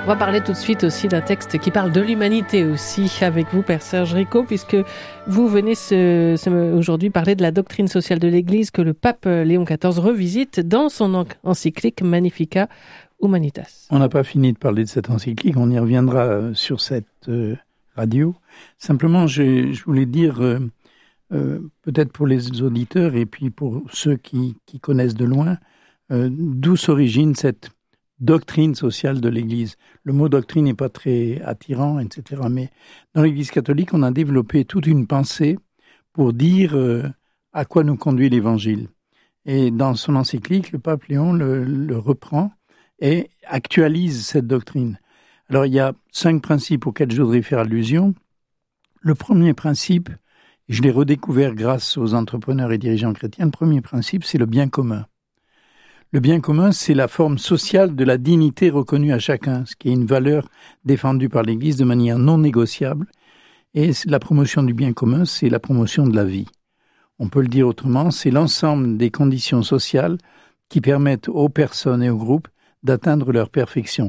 On va parler tout de suite aussi d'un texte qui parle de l'humanité aussi avec vous, Père Serge Rico, puisque vous venez aujourd'hui parler de la doctrine sociale de l'Église que le pape Léon XIV revisite dans son encyclique Magnificat Humanitas. On n'a pas fini de parler de cette encyclique, on y reviendra sur cette radio. Simplement, je voulais dire, peut-être pour les auditeurs et puis pour ceux qui connaissent de loin, d'où s'origine cette doctrine sociale de l'Église. Le mot doctrine n'est pas très attirant, etc. Mais dans l'Église catholique, on a développé toute une pensée pour dire à quoi nous conduit l'Évangile. Et dans son encyclique, le pape Léon le reprend et actualise cette doctrine. Alors, il y a 5 principes auxquels je voudrais faire allusion. Le premier principe, je l'ai redécouvert grâce aux entrepreneurs et dirigeants chrétiens, le premier principe, c'est le bien commun. Le bien commun, c'est la forme sociale de la dignité reconnue à chacun, ce qui est une valeur défendue par l'Église de manière non négociable. Et la promotion du bien commun, c'est la promotion de la vie. On peut le dire autrement, c'est l'ensemble des conditions sociales qui permettent aux personnes et aux groupes d'atteindre leur perfection.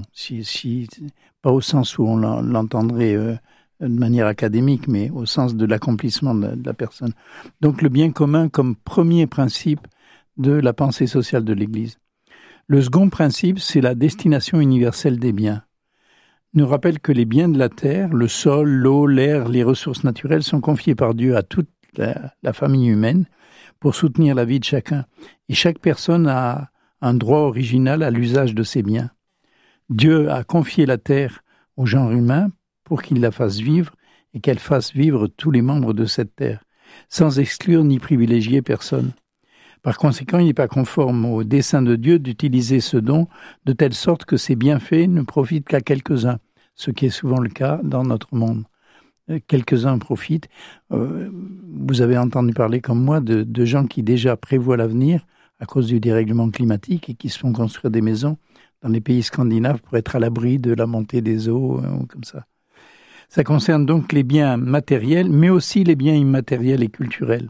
Pas au sens où on l'entendrait de manière académique, mais au sens de l'accomplissement de la personne. Donc le bien commun comme premier principe de la pensée sociale de l'Église. Le second principe, c'est la destination universelle des biens. Nous rappelle que les biens de la terre, le sol, l'eau, l'air, les ressources naturelles sont confiés par Dieu à toute la famille humaine pour soutenir la vie de chacun. Et chaque personne a un droit original à l'usage de ces biens. Dieu a confié la terre au genre humain pour qu'il la fasse vivre et qu'elle fasse vivre tous les membres de cette terre, sans exclure ni privilégier personne. Par conséquent, il n'est pas conforme au dessein de Dieu d'utiliser ce don de telle sorte que ses bienfaits ne profitent qu'à quelques-uns, ce qui est souvent le cas dans notre monde. Quelques-uns profitent. Vous avez entendu parler comme moi de gens qui déjà prévoient l'avenir à cause du dérèglement climatique et qui se font construire des maisons dans les pays scandinaves pour être à l'abri de la montée des eaux, comme ça. Ça concerne donc les biens matériels, mais aussi les biens immatériels et culturels.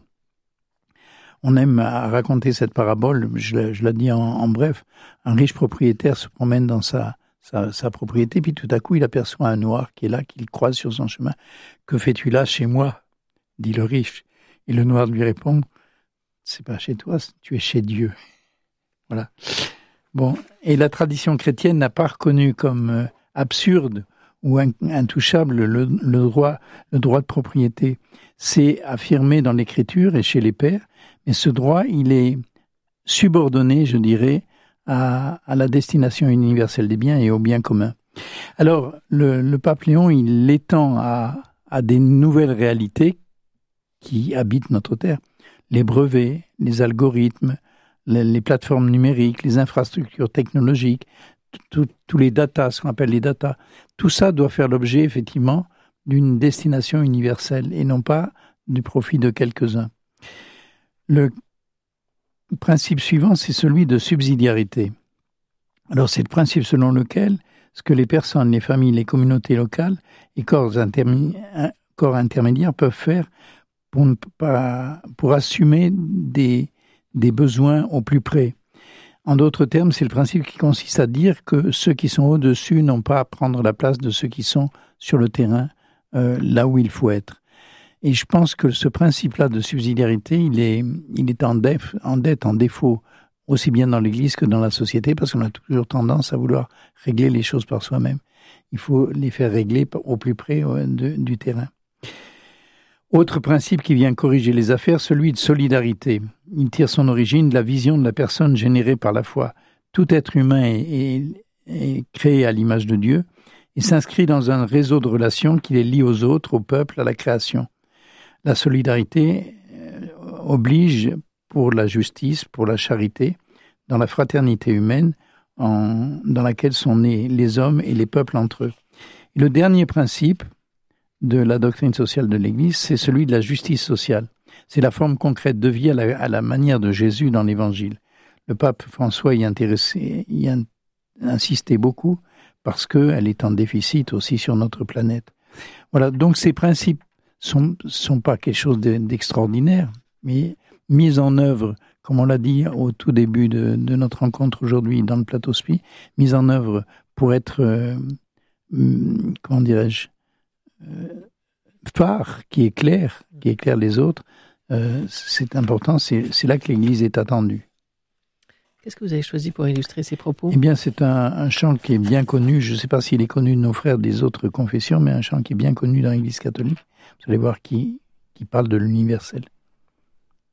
On aime à raconter cette parabole, je la dis en bref. Un riche propriétaire se promène dans sa propriété, puis tout à coup, il aperçoit un noir qui est là, qu'il croise sur son chemin. « Que fais-tu là chez moi ?» dit le riche. Et le noir lui répond « C'est pas chez toi, tu es chez Dieu. » Voilà. Bon, et la tradition chrétienne n'a pas reconnu comme absurde ou intouchable le droit de propriété. C'est affirmé dans l'Écriture et chez les pères, mais ce droit, il est subordonné, je dirais, à la destination universelle des biens et au bien commun. Alors, le pape Léon, il l'étend à des nouvelles réalités qui habitent notre terre. Les brevets, les algorithmes, les plateformes numériques, les infrastructures technologiques, tous les data, ce qu'on appelle les data, tout ça doit faire l'objet, effectivement, d'une destination universelle et non pas du profit de quelques-uns. Le principe suivant, c'est celui de subsidiarité. Alors, c'est le principe selon lequel ce que les personnes, les familles, les communautés locales et corps intermédiaires peuvent faire pour assumer des besoins au plus près. En d'autres termes, c'est le principe qui consiste à dire que ceux qui sont au-dessus n'ont pas à prendre la place de ceux qui sont sur le terrain, là où il faut être. Et je pense que ce principe-là de subsidiarité, il est en défaut, aussi bien dans l'Église que dans la société, parce qu'on a toujours tendance à vouloir régler les choses par soi-même. Il faut les faire régler au plus près du terrain. Autre principe qui vient corriger les affaires, celui de solidarité. Il tire son origine de la vision de la personne générée par la foi. Tout être humain est créé à l'image de Dieu et s'inscrit dans un réseau de relations qui les lie aux autres, au peuple, à la création. La solidarité oblige pour la justice, pour la charité, dans la fraternité humaine, dans laquelle sont nés les hommes et les peuples entre eux. Et le dernier principe de la doctrine sociale de l'Église, c'est celui de la justice sociale. C'est la forme concrète de vie à la manière de Jésus dans l'Évangile. Le pape François y insistait beaucoup parce qu'elle est en déficit aussi sur notre planète. Voilà, donc ces principes sont pas quelque chose d'extraordinaire, mais mis en œuvre, comme on l'a dit au tout début de notre rencontre aujourd'hui dans le plateau SPI, mis en œuvre pour être comment dirais-je, phare, qui éclaire les autres, c'est important, c'est là que l'Église est attendue. Qu'est-ce que vous avez choisi pour illustrer ces propos ? Eh bien, c'est un chant qui est bien connu, je ne sais pas s'il est connu de nos frères des autres confessions, mais un chant qui est bien connu dans l'Église catholique. Vous allez voir qui parle de l'universel.